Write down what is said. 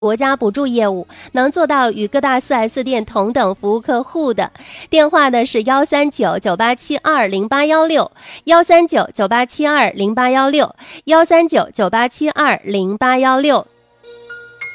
国家补助业务，能做到与各大 4S 店同等服务客户的。电话呢是13998720816，13998720816，13998720816。